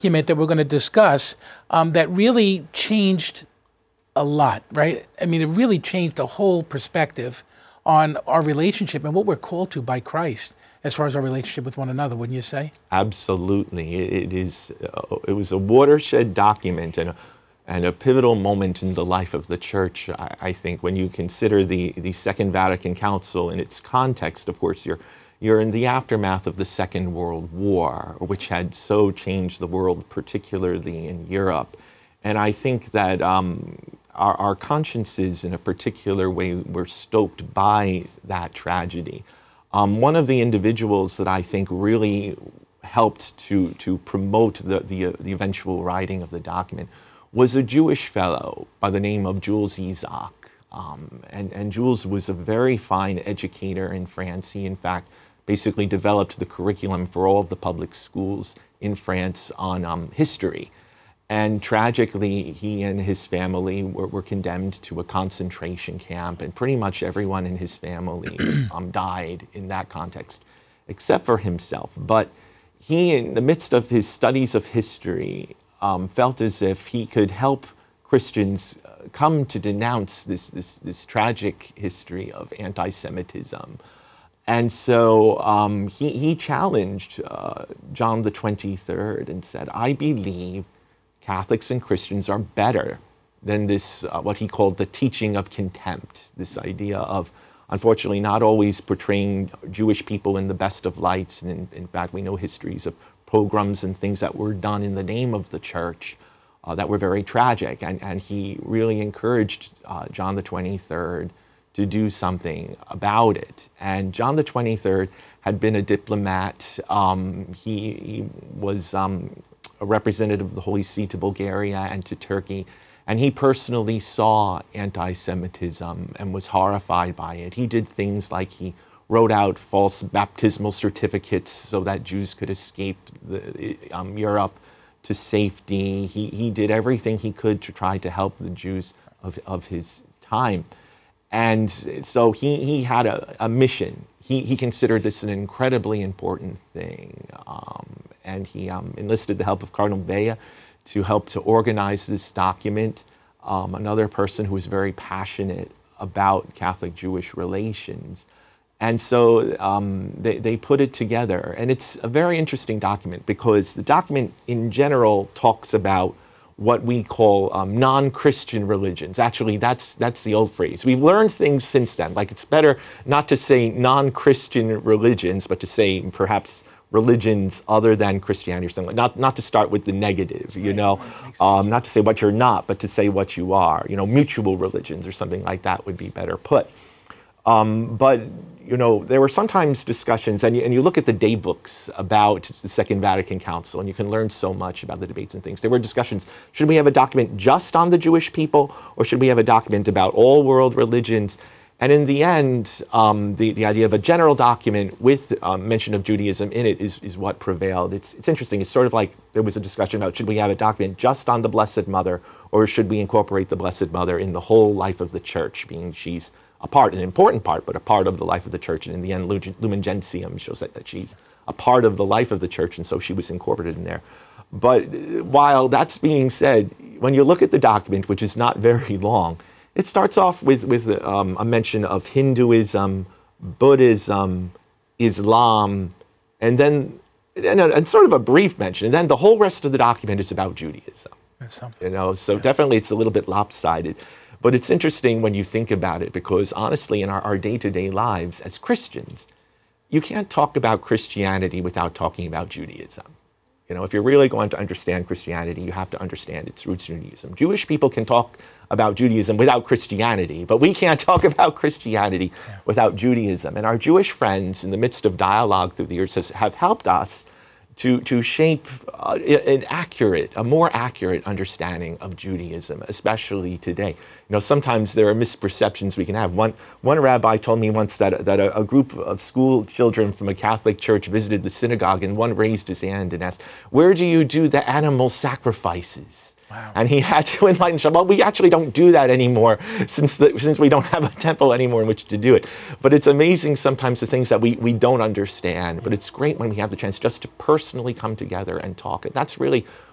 document that we're going to discuss that really changed a lot, right? I mean, it really changed the whole perspective on our relationship and what we're called to by Christ as far as our relationship with one another, wouldn't you say? Absolutely. It was a watershed document and a pivotal moment in the life of the church, I think, when you consider the Second Vatican Council in its context. Of course, you're in the aftermath of the Second World War, which had so changed the world, particularly in Europe. And I think that our consciences in a particular way were stoked by that tragedy. One of the individuals that I think really helped to promote the eventual writing of the document was a Jewish fellow by the name of Jules Isaac. And Jules was a very fine educator in France. He, in fact, basically developed the curriculum for all of the public schools in France on history. And tragically, he and his family were condemned to a concentration camp, and pretty much everyone in his family died in that context, except for himself. But he, in the midst of his studies of history, felt as if he could help Christians come to denounce this tragic history of anti-Semitism. And so he challenged John the 23rd and said, I believe Catholics and Christians are better than this, what he called the teaching of contempt, this idea of, unfortunately, not always portraying Jewish people in the best of lights. And in fact, we know histories of pogroms and things that were done in the name of the church that were very tragic. And he really encouraged John the 23rd to do something about it. And John the 23rd had been a diplomat. He was a representative of the Holy See to Bulgaria and to Turkey. And he personally saw anti-Semitism and was horrified by it. He did things like he wrote out false baptismal certificates so that Jews could escape Europe to safety. He did everything he could to try to help the Jews of his time. And so he had a mission. He considered this an incredibly important thing. And he enlisted the help of Cardinal Bea to help to organize this document. Another person who was very passionate about Catholic-Jewish relations. And so they put it together. And it's a very interesting document because the document in general talks about what we call non-Christian religions. Actually, that's the old phrase. We've learned things since then. Like, it's better not to say non-Christian religions, but to say perhaps religions other than Christianity or something. Not to start with the negative, you know. Not to say what you're not, but to say what you are. You know, mutual religions or something like that would be better put. But, you know, there were sometimes discussions, and you look at the day books about the Second Vatican Council, and you can learn so much about the debates and things. There were discussions, should we have a document just on the Jewish people, or should we have a document about all world religions? And in the end, the idea of a general document with mention of Judaism in it is what prevailed. It's interesting. It's sort of like there was a discussion about, should we have a document just on the Blessed Mother, or should we incorporate the Blessed Mother in the whole life of the Church, being she's a part, an important part, but a part of the life of the Church. And in the end, Lumen Gentium shows that she's a part of the life of the Church, and so she was incorporated in there. But while that's being said, when you look at the document, which is not very long, it starts off with a mention of Hinduism, Buddhism, Islam, and then and sort of a brief mention. And then the whole rest of the document is about Judaism. That's something. You know, so definitely it's a little bit lopsided. But it's interesting when you think about it, because honestly, in our day-to-day lives as Christians, you can't talk about Christianity without talking about Judaism. You know, if you're really going to understand Christianity, you have to understand its roots in Judaism. Jewish people can talk about Judaism without Christianity, but we can't talk about Christianity without Judaism. And our Jewish friends, in the midst of dialogue through the years, have helped us to shape a more accurate understanding of Judaism, especially today. You know, sometimes there are misperceptions we can have. One rabbi told me once that a group of school children from a Catholic church visited the synagogue, and one raised his hand and asked, "Where do you do the animal sacrifices?" Wow. And he had to enlighten them. Well, we actually don't do that anymore since we don't have a temple anymore in which to do it. But it's amazing sometimes the things that we don't understand. But it's great when we have the chance just to personally come together and talk. And that's really